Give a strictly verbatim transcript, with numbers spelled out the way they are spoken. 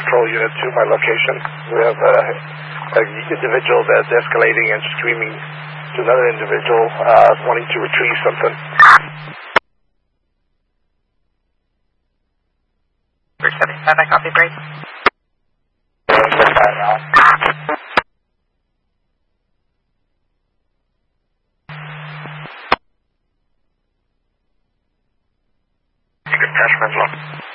patrol unit to my location. We have uh, an individual that's escalating and screaming to another individual uh, wanting to retrieve something. three seventy-five, I copy, break. You can press mental.